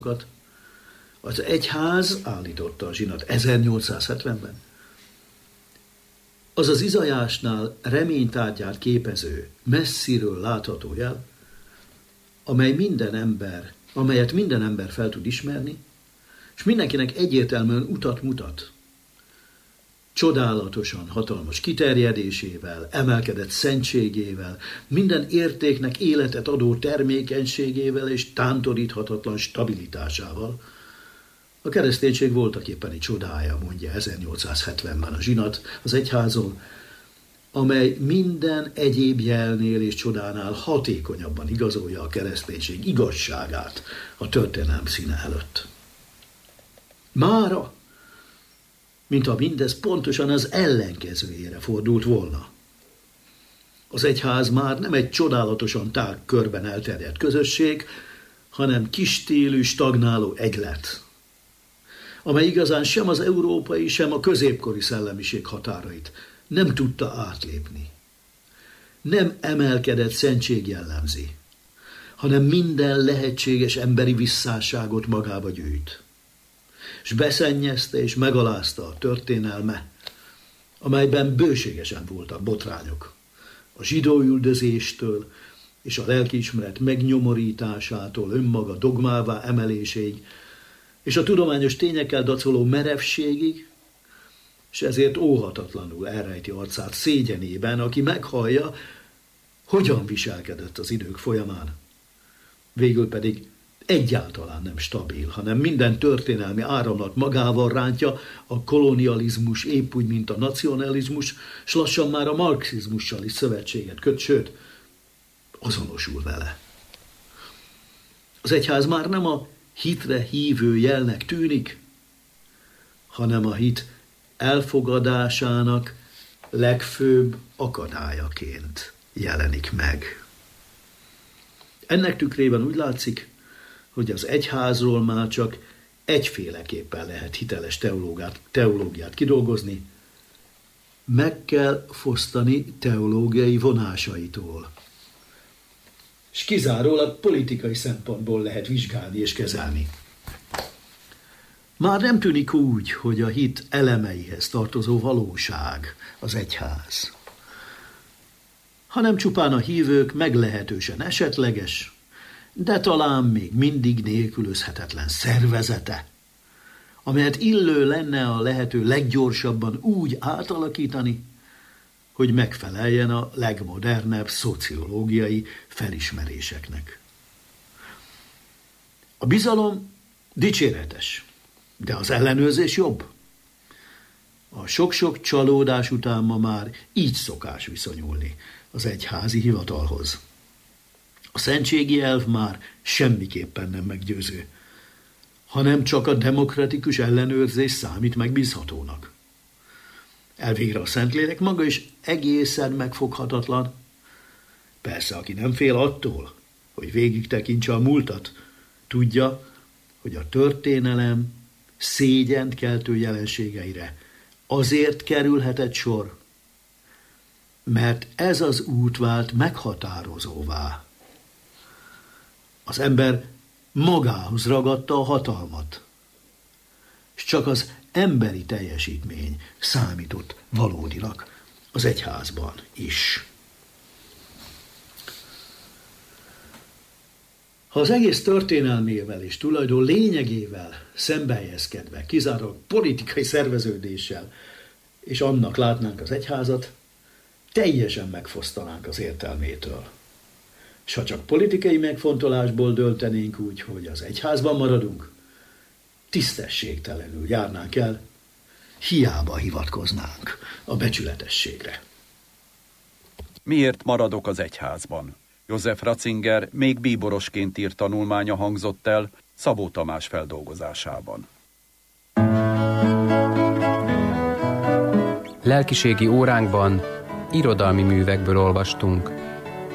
Az egyház állította a zsinat 1870-ben. Az az Izajásnál reménytárgyát képező, messziről látható jel, amelyet minden ember fel tud ismerni, és mindenkinek egyértelműen utat mutat. Csodálatosan hatalmas kiterjedésével, emelkedett szentségével, minden értéknek életet adó termékenységével és tántoríthatatlan stabilitásával. A kereszténység voltaképpen egy csodája, mondja 1870-ben a zsinat az egyházon, amely minden egyéb jelnél és csodánál hatékonyabban igazolja a kereszténység igazságát a történelem színe előtt. Mára, mintha mindez pontosan az ellenkezőjére fordult volna. Az egyház már nem egy csodálatosan tág körben elterjedt közösség, hanem kisstílű, stagnáló egylet, amely igazán sem az európai, sem a középkori szellemiség határait nem tudta átlépni. Nem emelkedett szentség jellemzi, hanem minden lehetséges emberi visszásságot magába gyűjt. És beszennyezte és megalázta a történelme, amelyben bőségesen voltak botrányok. A zsidóüldözéstől és a lelkiismeret megnyomorításától önmaga dogmává emeléséig, és a tudományos tényekkel dacoló merevségig, és ezért óhatatlanul elrejti arcát szégyenében, aki meghallja, hogyan viselkedett az idők folyamán. Végül pedig egyáltalán nem stabil, hanem minden történelmi áramlat magával rántja a kolonializmus épp úgy, mint a nacionalizmus, s lassan már a marxizmussal is szövetséget köt, sőt, azonosul vele. Az egyház már nem a hitre hívő jelnek tűnik, hanem a hit elfogadásának legfőbb akadályaként jelenik meg. Ennek tükrében úgy látszik, hogy az egyházról már csak egyféleképpen lehet hiteles teológiát kidolgozni, meg kell fosztani teológiai vonásaitól, és kizárólag politikai szempontból lehet vizsgálni és kezelni. Már nem tűnik úgy, hogy a hit elemeihez tartozó valóság az egyház, hanem csupán a hívők meglehetősen esetleges, de talán még mindig nélkülözhetetlen szervezete, amelyet illő lenne a lehető leggyorsabban úgy átalakítani, hogy megfeleljen a legmodernebb szociológiai felismeréseknek. A bizalom dicséretes, de az ellenőrzés jobb. A sok-sok csalódás után ma már így szokás viszonyulni az egyházi hivatalhoz. A szentségi elv már semmiképpen nem meggyőző, hanem csak a demokratikus ellenőrzés számít megbízhatónak. Elvégre a Szentlélek maga is egészen megfoghatatlan. Persze, aki nem fél attól, hogy végig tekintse a múltat, tudja, hogy a történelem szégyent keltő jelenségeire azért kerülhetett sor, mert ez az út vált meghatározóvá. Az ember magához ragadta a hatalmat, és csak az emberi teljesítmény számított valódilag az egyházban is. Ha az egész történelmével és tulajdon lényegével szembehelyezkedve, kizárólag politikai szerveződéssel és annak látnánk az egyházat, teljesen megfosztanánk az értelmétől. S ha csak politikai megfontolásból döntenénk úgy, hogy az egyházban maradunk, tisztességtelenül járnánk el, hiába hivatkoznánk a becsületességre. Miért maradok az egyházban? József Ratzinger még bíborosként írt tanulmánya hangzott el Szabó Tamás feldolgozásában. Lelkiségi óránkban irodalmi művekből olvastunk.